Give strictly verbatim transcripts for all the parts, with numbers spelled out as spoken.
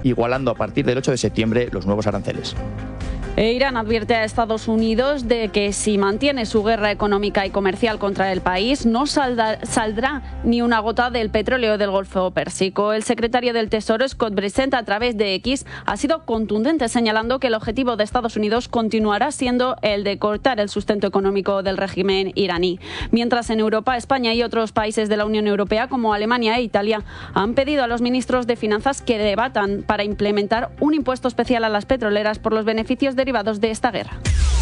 igualando a partir del ocho de septiembre los nuevos aranceles. E Irán advierte a Estados Unidos de que si mantiene su guerra económica y comercial contra el país, no saldrá, saldrá ni una gota del petróleo del Golfo Pérsico. El secretario del Tesoro, Scott Bessent, a través de X, ha sido contundente, señalando que el objetivo de Estados Unidos continuará siendo el de cortar el sustento económico del régimen iraní. Mientras en Europa, España y otros países de la Unión Europea, como Alemania e Italia, han pedido a los ministros de Finanzas que debatan para implementar un impuesto especial a las petroleras por los beneficios de derivados de esta guerra.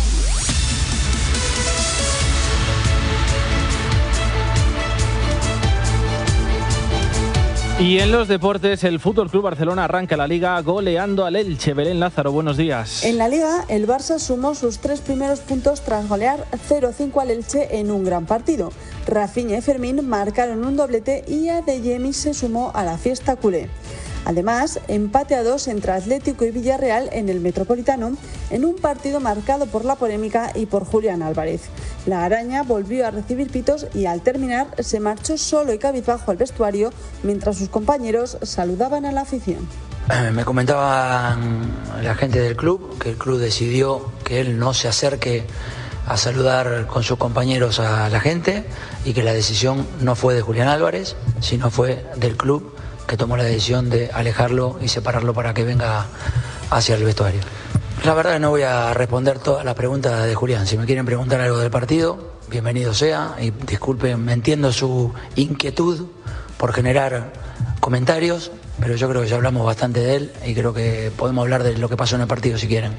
Y en los deportes, el F C Barcelona arranca la Liga goleando al Elche. Belén Lázaro, buenos días. En la Liga, el Barça sumó sus tres primeros puntos tras golear cero cinco al Elche en un gran partido. Rafinha y Fermín marcaron un doblete y Adeyemi se sumó a la fiesta culé. Además, empate a dos entre Atlético y Villarreal en el Metropolitano, en un partido marcado por la polémica y por Julián Álvarez. La araña volvió a recibir pitos y al terminar se marchó solo y cabizbajo al vestuario mientras sus compañeros saludaban a la afición. Me comentaban la gente del club que el club decidió que él no se acerque a saludar con sus compañeros a la gente y que la decisión no fue de Julián Álvarez, sino fue del club, que tomó la decisión de alejarlo y separarlo para que venga hacia el vestuario. La verdad no voy a responder todas las preguntas de Julián. Si me quieren preguntar algo del partido, bienvenido sea. Y disculpen, me entiendo su inquietud por generar comentarios, pero yo creo que ya hablamos bastante de él y creo que podemos hablar de lo que pasó en el partido si quieren.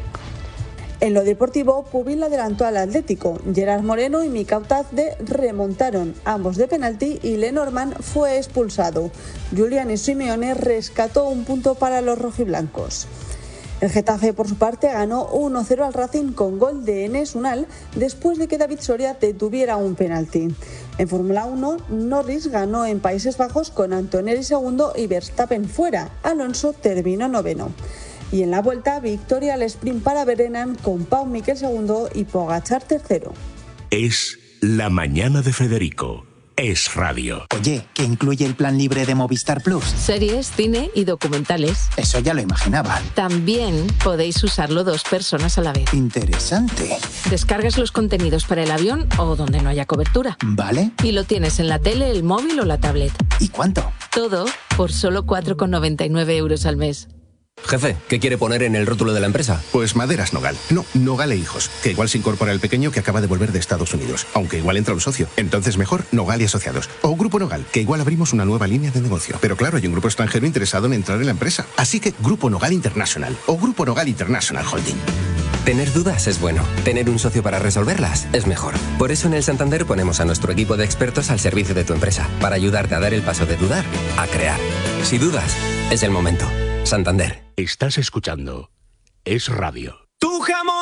En lo deportivo, Pubil adelantó al Atlético. Gerard Moreno y Mika Utazde remontaron, ambos de penalti, y Lenormand fue expulsado. Giuliano Simeone rescató un punto para los rojiblancos. El Getafe, por su parte, ganó uno cero al Racing con gol de Enes Unal después de que David Soria detuviera un penalti. En Fórmula uno, Norris ganó en Países Bajos con Antonelli segundo y Verstappen fuera. Alonso terminó noveno. Y en la vuelta, victoria al sprint para Berenan con Pau Miquel segundo y Pogačar tercero. Es la mañana de Federico. Es radio. Oye, ¿qué incluye el plan libre de Movistar Plus? Series, cine y documentales. Eso ya lo imaginaba. También podéis usarlo dos personas a la vez. Interesante. Descargas los contenidos para el avión o donde no haya cobertura. Vale. Y lo tienes en la tele, el móvil o la tablet. ¿Y cuánto? Todo por solo cuatro con noventa y nueve euros al mes. Jefe, ¿qué quiere poner en el rótulo de la empresa? Pues Maderas Nogal. No, Nogal e Hijos. Que igual se incorpora el pequeño que acaba de volver de Estados Unidos. Aunque igual entra un socio. Entonces mejor Nogal y Asociados. O Grupo Nogal, que igual abrimos una nueva línea de negocio. Pero claro, hay un grupo extranjero interesado en entrar en la empresa. Así que Grupo Nogal International. O Grupo Nogal International Holding. Tener dudas es bueno. Tener un socio para resolverlas es mejor. Por eso en el Santander ponemos a nuestro equipo de expertos al servicio de tu empresa. Para ayudarte a dar el paso de dudar a crear. Si dudas, es el momento. Santander. Estás escuchando Es Radio. Tu jamón